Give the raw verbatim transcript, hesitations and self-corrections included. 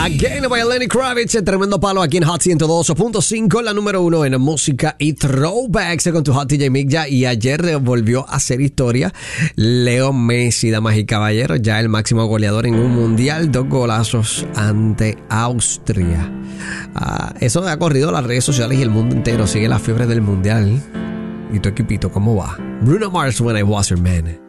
Again by Lenny Kravitz, el tremendo palo aquí en Hot ciento dos punto cinco, la número uno en música y throwbacks con tu Hot D J Migya. Y ayer volvió a hacer historia Leo Messi, damas y caballeros, ya el máximo goleador en un mundial, dos golazos ante Austria. Ah, eso ha corrido las redes sociales y el mundo entero sigue la fiebre del mundial. ¿Y tu equipito cómo va? Bruno Mars, When I Was Your Man.